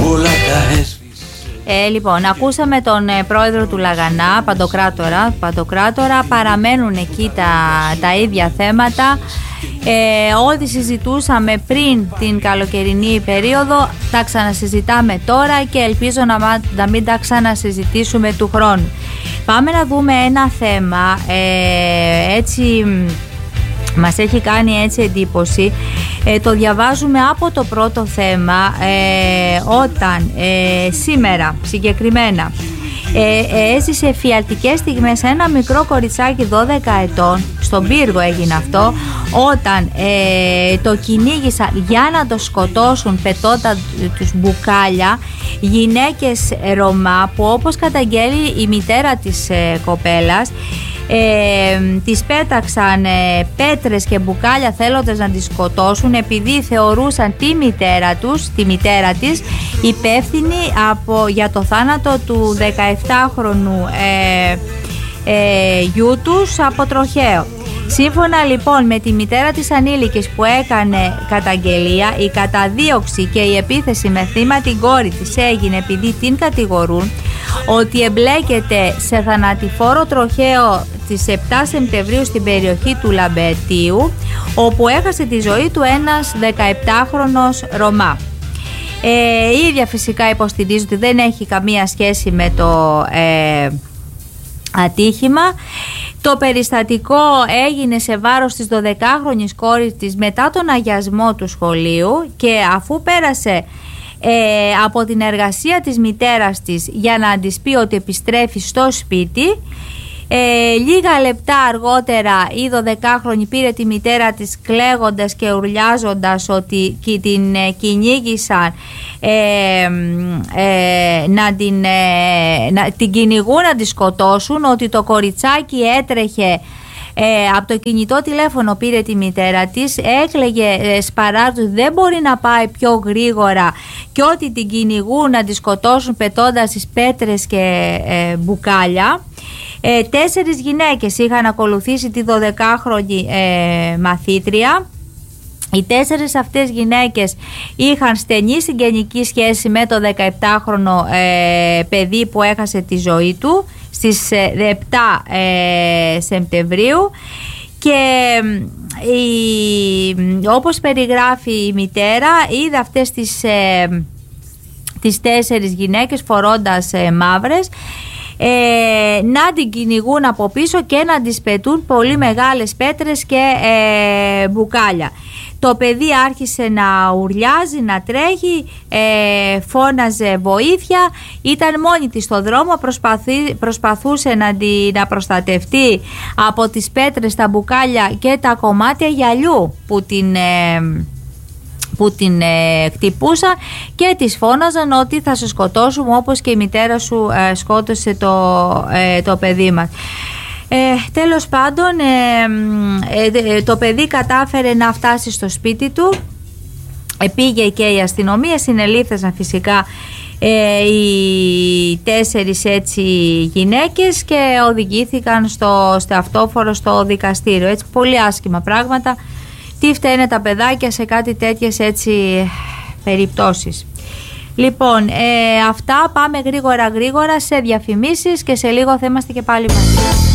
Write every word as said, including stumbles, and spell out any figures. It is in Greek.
όλα τα έσβησε. Ε, λοιπόν, ακούσαμε τον ε, πρόεδρο του Λαγανά, Παντοκράτορα. Παντοκράτορα, παραμένουν εκεί τα, τα ίδια θέματα. Ε, ό,τι συζητούσαμε πριν την καλοκαιρινή περίοδο τα ξανασυζητάμε τώρα και ελπίζω να, να μην τα ξανασυζητήσουμε του χρόνου. Πάμε να δούμε ένα θέμα, ε, έτσι μας έχει κάνει έτσι εντύπωση. Ε, το διαβάζουμε από το πρώτο θέμα, ε, όταν ε, σήμερα συγκεκριμένα ε, έζησε φιαλτικές στιγμές ένα μικρό κοριτσάκι δώδεκα ετών, στον Πύργο έγινε αυτό, όταν ε, το κυνήγησαν για να το σκοτώσουν πετώντας τους μπουκάλια γυναίκες Ρωμά, που όπως καταγγέλει η μητέρα της ε, κοπέλας, Ε, τις πέταξαν ε, πέτρες και μπουκάλια θέλοντας να τις σκοτώσουν, επειδή θεωρούσαν τη μητέρα τους, τη μητέρα της υπεύθυνη από, για το θάνατο του δεκαεπτάχρονου ε, ε, γιού τους από τροχαίο. Σύμφωνα λοιπόν με τη μητέρα της ανήλικης που έκανε καταγγελία, η καταδίωξη και η επίθεση με θύμα την κόρη της έγινε επειδή την κατηγορούν ότι εμπλέκεται σε θανατηφόρο τροχαίο της επτά Σεπτεμβρίου στην περιοχή του Λαμπετίου, όπου έχασε τη ζωή του ένας δεκαεπτάχρονος Ρωμά. Ε, η ίδια φυσικά υποστηρίζει ότι δεν έχει καμία σχέση με το ε, ατύχημα. Το περιστατικό έγινε σε βάρος της δωδεκάχρονης κόρης της μετά τον αγιασμό του σχολείου, και αφού πέρασε ε, από την εργασία της μητέρας της για να της πει ότι επιστρέφει στο σπίτι, Ε, λίγα λεπτά αργότερα η δωδεκάχρονη πήρε τη μητέρα της κλαίγοντας και ουρλιάζοντας ότι την ε, κυνήγησαν ε, ε, να την, ε, να, την κυνηγούν να τη σκοτώσουν, ότι το κοριτσάκι έτρεχε ε, από το κινητό τηλέφωνο, πήρε τη μητέρα της, έκλαιγε ε, σπαράζοντας, δεν μπορεί να πάει πιο γρήγορα, και ότι την κυνηγούν να τη σκοτώσουν πετώντας τις πέτρες και ε, μπουκάλια. Ε, τέσσερις γυναίκες είχαν ακολουθήσει τη δωδεκάχρονη ε, μαθήτρια. Οι τέσσερις αυτές γυναίκες είχαν στενή συγγενική σχέση με το δεκαεπτάχρονο ε, παιδί που έχασε τη ζωή του στις ε, επτά ε, Σεπτεμβρίου, και η, όπως περιγράφει η μητέρα, είδε αυτές τις, ε, τις τέσσερις γυναίκες φορώντας ε, μαύρες Ε, να την κυνηγούν από πίσω και να τις πετούν πολύ μεγάλες πέτρες και ε, μπουκάλια. Το παιδί άρχισε να ουρλιάζει, να τρέχει, ε, φώναζε βοήθεια, ήταν μόνη της στο δρόμο, προσπαθή, προσπαθούσε να, τη, να προστατευτεί από τις πέτρες, τα μπουκάλια και τα κομμάτια γυαλιού που την... Ε, που την ε, χτυπούσαν και της φώναζαν ότι θα σε σκοτώσουμε όπως και η μητέρα σου ε, σκότωσε το, ε, το παιδί μας. Ε, τέλος πάντων ε, ε, το παιδί κατάφερε να φτάσει στο σπίτι του, ε, πήγε και η αστυνομία, συνελήφθησαν φυσικά ε, οι τέσσερις έτσι γυναίκες και οδηγήθηκαν στο, στο αυτόφορο στο δικαστήριο. Έτσι, πολύ άσχημα πράγματα. Τι φταίνε τα παιδάκια σε κάτι τέτοιες έτσι περιπτώσεις. Λοιπόν, ε, αυτά, πάμε γρήγορα γρήγορα σε διαφημίσεις και σε λίγο θα είμαστε και πάλι μαζί.